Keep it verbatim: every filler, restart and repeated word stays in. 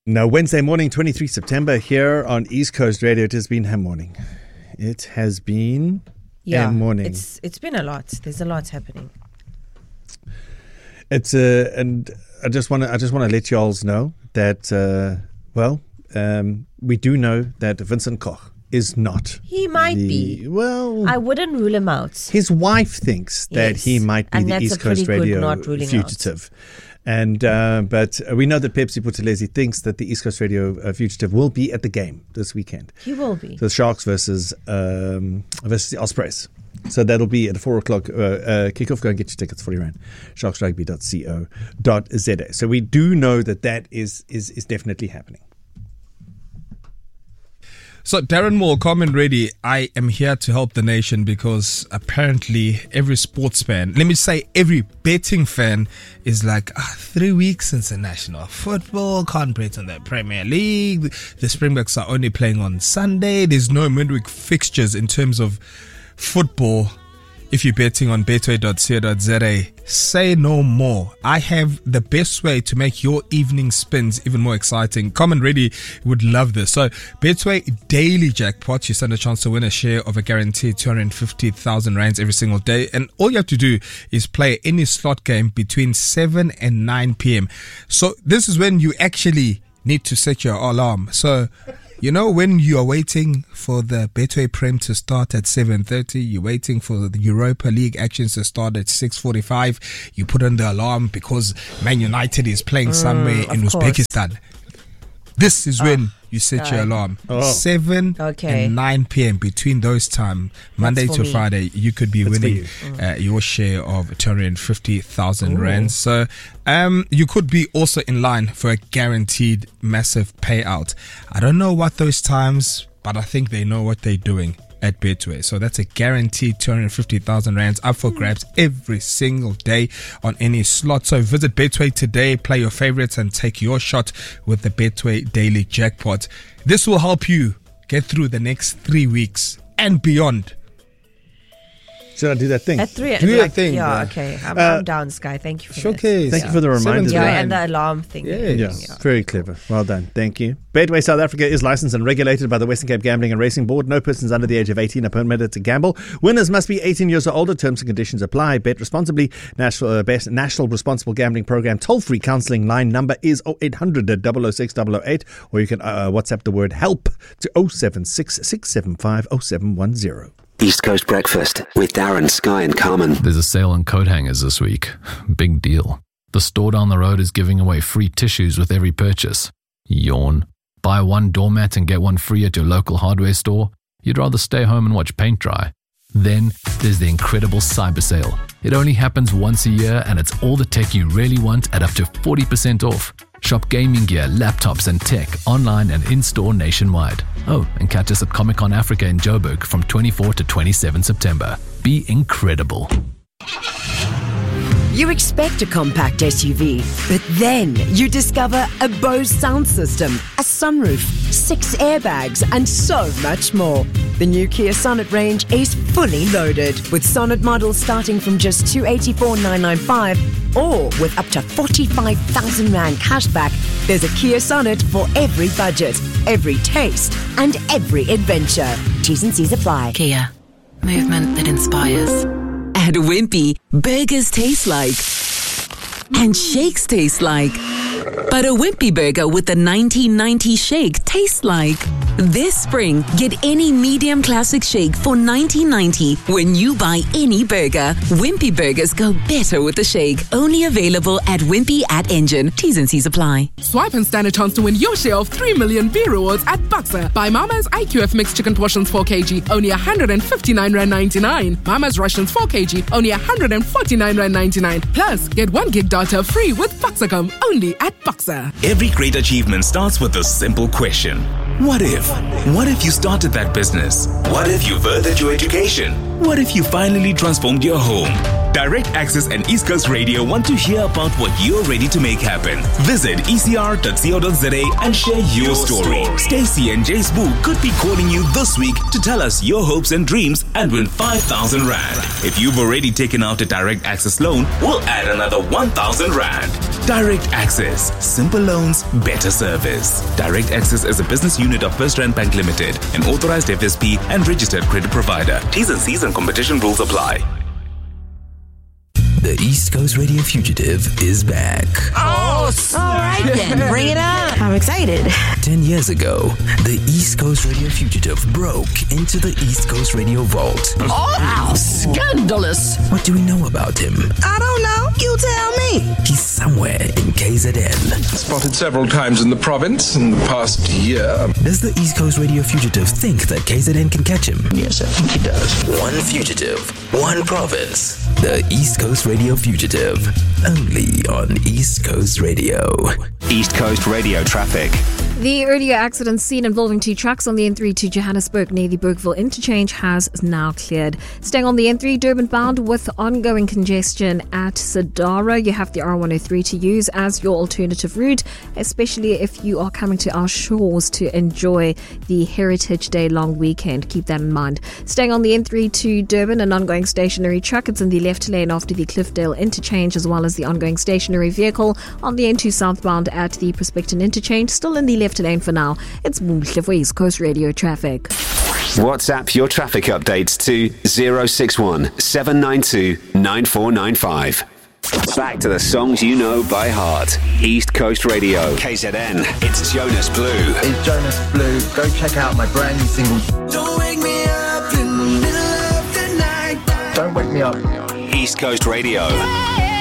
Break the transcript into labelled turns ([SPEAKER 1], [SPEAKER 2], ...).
[SPEAKER 1] Now, Wednesday morning, twenty-third of September, here on East Coast Radio, it has been ham morning. It has been
[SPEAKER 2] yeah,
[SPEAKER 1] ham morning.
[SPEAKER 2] It's it's been a lot. There's a lot happening.
[SPEAKER 1] It's uh, and I just want to I just want to let y'all know that uh, well, um, we do know that Vincent Koch is not.
[SPEAKER 2] He might
[SPEAKER 1] the,
[SPEAKER 2] be.
[SPEAKER 1] Well,
[SPEAKER 2] I wouldn't rule him out.
[SPEAKER 1] His wife thinks that
[SPEAKER 2] yes.
[SPEAKER 1] he might be
[SPEAKER 2] and
[SPEAKER 1] the East Coast Radio fugitive. Out. And uh, but we know that Pepsi Buthelezi thinks that the East Coast Radio uh, fugitive will be at the game this weekend.
[SPEAKER 2] He will be.
[SPEAKER 1] So the Sharks versus um, versus the Ospreys. So that'll be at a four o'clock uh, uh, kickoff. Go and get your tickets, forty rand. sharks rugby dot co dot z a. So we do know that that is is is definitely happening.
[SPEAKER 3] So, Darren Moore, comment ready. I am here to help the nation because apparently every sports fan, let me say every betting fan, is like, ah, three weeks since the national football, can't bet on the Premier League. The Springboks are only playing on Sunday. There's no midweek fixtures in terms of football. If you're betting on betway dot co dot z a, say no more. I have the best way to make your evening spins even more exciting. Common Ready would love this. So, Betway Daily Jackpot, you stand a chance to win a share of a guaranteed two hundred fifty thousand rands every single day. And all you have to do is play any slot game between seven and nine p.m. So, this is when you actually need to set your alarm. So, you know, when you are waiting for the Betway Prem to start at seven thirty, you're waiting for the Europa League actions to start at six forty-five, you put on the alarm because Man United is playing mm, somewhere in Uzbekistan. Course. This is when oh, you set right. your alarm. Oh. seven
[SPEAKER 2] okay.
[SPEAKER 3] and nine p.m. between those time, Monday to me. Friday, you could be That's winning you. uh, your share of two hundred fifty thousand rands. So um, you could be also in line for a guaranteed massive payout. I don't know what those times, but I think they know what they're doing at Betway. So that's a guaranteed two hundred fifty thousand rands up for grabs every single day on any slot. So visit Betway today, play your favorites and take your shot with the Betway Daily Jackpot. This will help you get through the next three weeks and beyond.
[SPEAKER 1] Should I do that thing?
[SPEAKER 2] At three,
[SPEAKER 3] do
[SPEAKER 2] like,
[SPEAKER 3] that thing.
[SPEAKER 2] Yeah, bro. okay. I'm, uh, I'm down, Sky. Thank you for
[SPEAKER 3] showcase.
[SPEAKER 1] Thank
[SPEAKER 2] yeah.
[SPEAKER 1] you for the reminder.
[SPEAKER 2] Yeah, and the alarm thing.
[SPEAKER 3] Yes.
[SPEAKER 1] Yeah, yeah, very clever. Well done. Thank you. Betway South Africa is licensed and regulated by the Western Cape Gambling and Racing Board. No persons under the age of eighteen are permitted to gamble. Winners must be eighteen years or older. Terms and conditions apply. Bet responsibly. National uh, Best National Responsible Gambling Program toll-free counselling line number is oh eight hundred, double oh six, double oh eight, or you can uh, WhatsApp the word HELP to oh seven six, six seven five, oh seven one oh.
[SPEAKER 4] East Coast Breakfast with Darren, Sky and Carmen.
[SPEAKER 5] There's a sale on coat hangers this week. Big deal. The store down the road is giving away free tissues with every purchase. Yawn. Buy one doormat and get one free at your local hardware store? You'd rather stay home and watch paint dry. Then there's the incredible cyber sale. It only happens once a year and it's all the tech you really want at up to forty percent off. Shop gaming gear, laptops and tech online and in-store nationwide. Oh, and catch us at Comic-Con Africa in Joburg from twenty-fourth to twenty-seventh September. Be incredible.
[SPEAKER 6] You expect a compact S U V, but then you discover a Bose sound system, a sunroof, six airbags, and so much more. The new Kia Sonet range is fully loaded, with Sonet models starting from just two hundred eighty-four thousand nine hundred ninety-five or with up to forty-five thousand rand cashback. There's a Kia Sonet for every budget, every taste, and every adventure. T's and C's apply.
[SPEAKER 7] Kia. Movement that inspires. At Wimpy, burgers taste like and shakes taste like. But a Wimpy burger with the nineteen ninety shake tastes like. This spring, get any medium classic shake for nineteen ninety when you buy any burger. Wimpy burgers go better with the shake. Only available at Wimpy at Engine. T's and C's apply.
[SPEAKER 8] Swipe and stand a chance to win your share of three million B rewards at Boxer. Buy Mama's I Q F mixed chicken portions four kilograms, only one hundred fifty-nine rand ninety-nine. Mama's Russians four kilograms, only one hundred forty-nine rand ninety-nine. Plus, get one gig data free with Boxercom, only at Boxer.
[SPEAKER 9] Every great achievement starts with a simple question. What if? What if you started that business? What if you furthered your education? What if you finally transformed your home? Direct Access and East Coast Radio want to hear about what you're ready to make happen. Visit e c r dot co dot z a and share your story. Stacey and Jace Boo could be calling you this week to tell us your hopes and dreams and win five thousand rand. If you've already taken out a Direct Access loan, we'll add another one thousand rand. Direct Access. Simple loans, better service. Direct Access is a business unit of First Rand Bank Limited, an authorized F S P and registered credit provider. T's and C's and competition rules apply.
[SPEAKER 10] The East Coast Radio Fugitive is back.
[SPEAKER 11] Oh, all right then, bring it on. I'm excited.
[SPEAKER 10] Ten years ago, the East Coast Radio Fugitive broke into the East Coast Radio Vault.
[SPEAKER 11] Oh, wow, scandalous.
[SPEAKER 10] What do we know about him?
[SPEAKER 11] I don't know. You tell me.
[SPEAKER 10] He's somewhere in K Z N.
[SPEAKER 12] Spotted several times in the province in the past year.
[SPEAKER 10] Does the East Coast Radio Fugitive think that K Z N can catch him?
[SPEAKER 12] Yes, I think he does.
[SPEAKER 10] One fugitive, one province. The East Coast Radio Fugitive. Only on East Coast Radio.
[SPEAKER 4] East Coast Radio traffic.
[SPEAKER 13] The earlier accident scene involving two trucks on the N three to Johannesburg near the Bergville interchange has now cleared. Staying on the N three Durban bound with ongoing congestion at Sadara, you have the R one oh three to use as your alternative route, especially if you are coming to our shores to enjoy the Heritage Day long weekend. Keep that in mind. Staying on the N three to Durban, an ongoing stationary truck. It's in the left lane after the Cliffdale interchange, as well as the ongoing stationary vehicle on the N two southbound at the Prospecton interchange, still in the left lane for now. It's Moonshla for East Coast Radio traffic.
[SPEAKER 4] WhatsApp your traffic updates to zero six one seven nine two nine four nine five. Back to the songs you know by heart. East Coast Radio. K Z N. It's Jonas Blue.
[SPEAKER 14] It's Jonas Blue. Go check out my brand new single. Don't wake me up in the middle of the night. Don't wake me up.
[SPEAKER 4] East Coast Radio.